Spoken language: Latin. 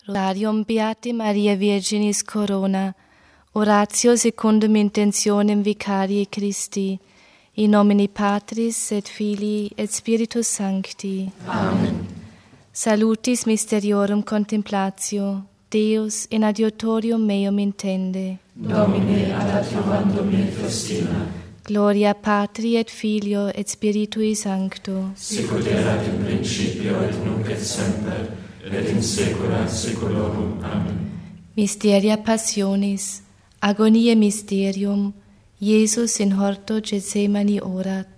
Rosarium Beati Maria Virginis Corona, oratio secundum intentionem vicarii Christi, in nomine Patris et Filii et Spiritus Sancti. Amen. Salutis mysteriorum contemplatio, Deus in adiutorium meum intende. Domine ad adiuvandum me festina. Gloria Patri et Filio et Spiritui Sancto. Sicut erat in principio et nunc et semper, et in saecula saeculorum. Amen. Mysteria Passionis, agoniae mysterium, Iesus in horto Gethsemani orat.